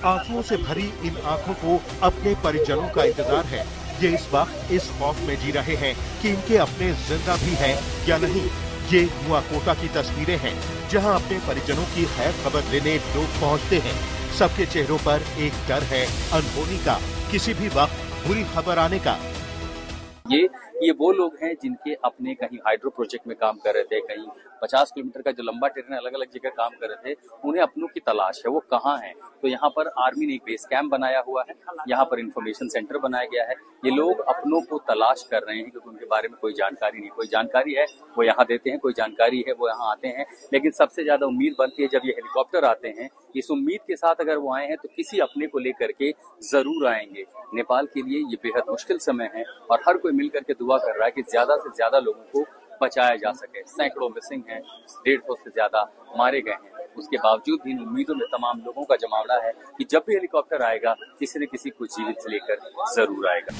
आंसुओं से भरी इन आंखों को अपने परिजनों का इंतजार है। ये इस वक्त इस खौफ में जी रहे हैं कि इनके अपने जिंदा भी हैं या नहीं। ये नुआकोटा की तस्वीरें हैं, जहां अपने परिजनों की खैर खबर लेने लोग पहुंचते हैं। सबके चेहरों पर एक डर है अनहोनी का, किसी भी वक्त बुरी खबर आने का। ये वो लोग हैं जिनके अपने कहीं हाइड्रो प्रोजेक्ट में काम कर रहे थे, कहीं 50 किलोमीटर का जो लंबा ट्रेन अलग अलग जगह काम कर रहे थे, उन्हें अपनों की तलाश है, वो कहाँ हैं। तो यहाँ पर आर्मी ने एक बेस कैंप बनाया हुआ है, यहाँ पर इंफॉर्मेशन सेंटर बनाया गया है। ये लोग अपनों को तलाश कर रहे हैं क्योंकि उनके बारे में कोई जानकारी नहीं। कोई जानकारी है वो यहाँ देते हैं, कोई जानकारी है वो यहाँ आते हैं, लेकिन सबसे ज्यादा उम्मीद बनती है जब ये हेलीकॉप्टर आते हैं। इस उम्मीद के साथ अगर वो आए हैं तो किसी अपने को लेकर के जरूर आएंगे। नेपाल के लिए ये बेहद मुश्किल समय है और हर कोई मिलकर के दुआ कर रहा है कि ज्यादा से ज्यादा लोगों को बचाया जा सके। सैकड़ों मिसिंग हैं, 150 से ज्यादा मारे गए हैं। उसके बावजूद भी इन उम्मीदों में तमाम लोगों का जमावड़ा है कि जब भी हेलीकॉप्टर आएगा किसी न किसी को जीवित लेकर जरूर आएगा।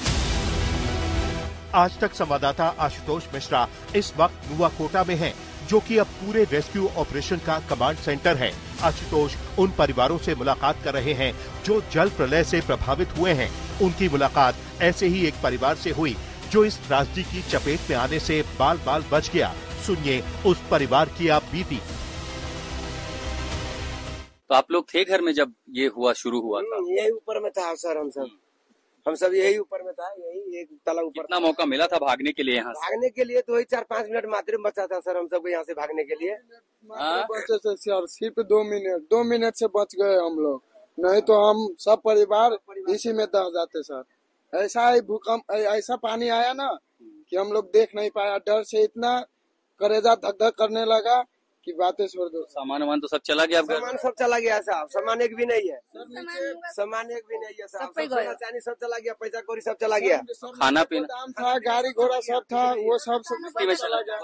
आज तक संवाददाता आशुतोष मिश्रा इस वक्त नुआकोटा में हैं, जो कि अब पूरे रेस्क्यू ऑपरेशन का कमांड सेंटर है। आशुतोष उन परिवारों से मुलाकात कर रहे हैं जो जल प्रलय से प्रभावित हुए हैं। उनकी मुलाकात ऐसे ही एक परिवार से हुई जो इस त्रासदी की चपेट में आने से बाल बाल बच गया। सुनिए उस परिवार की आप बीती। तो आप लोग थे घर में जब ये शुरू हुआ था? यही ऊपर में था सर, हम सब यही ऊपर में था, यही एक तला ऊपर। कितना मौका मिला था भागने के लिए? यहाँ भागने के लिए तो वही 4-5 मिनट मात्र बचा था सर हम सबको यहाँ से भागने के लिए। बचे थे सर, सिर्फ 2 मिनट से बच गए हम लोग, नहीं तो हम सब परिवार इसी में दह जाते सर। ऐसा ही भूकंप, ऐसा पानी आया ना कि हम लोग देख नहीं पाया, डर से इतना करेजा धक धक करने लगा कि बातें छोड़ दो। सामान तो सब चला गया? सामान सब चला गया साहब, सामान एक भी नहीं है, सामान एक भी नहीं है साहब, चांदी सब चला गया, पैसा कौड़ी सब चला गया, खाना पीना दाम था, गाड़ी घोड़ा सब था, वो सब चला गया।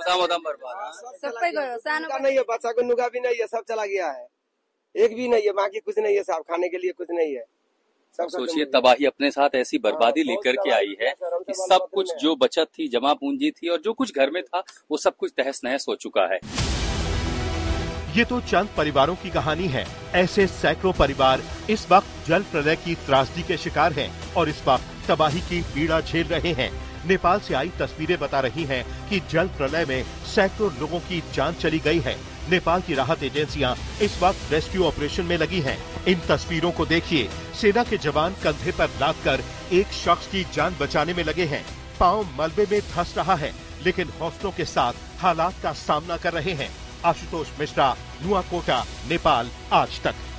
नहीं है, बच्चा को नुगा भी नहीं है, सब चला गया है, एक भी नहीं है, बाकी कुछ नहीं है साहब, खाने के लिए कुछ नहीं है। सोचिए तबाही अपने साथ ऐसी बर्बादी लेकर के आई है कि सब कुछ जो बचत थी, जमा पूंजी थी और जो कुछ घर में था वो सब कुछ तहस नहस हो चुका है। ये तो चंद परिवारों की कहानी है। ऐसे सैकड़ों परिवार इस वक्त जल प्रलय की त्रासदी के शिकार हैं और इस वक्त तबाही की पीड़ा झेल रहे हैं। नेपाल से आई तस्वीरें बता रही हैं कि जल प्रलय में सैकड़ों लोगों की जान चली गई है। नेपाल की राहत एजेंसियां इस वक्त रेस्क्यू ऑपरेशन में लगी हैं। इन तस्वीरों को देखिए, सेना के जवान कंधे पर लादकर एक शख्स की जान बचाने में लगे हैं। पांव मलबे में धंस रहा है, लेकिन हौसलों के साथ हालात का सामना कर रहे हैं। आशुतोष मिश्रा, नुआकोटा, नेपाल आज तक।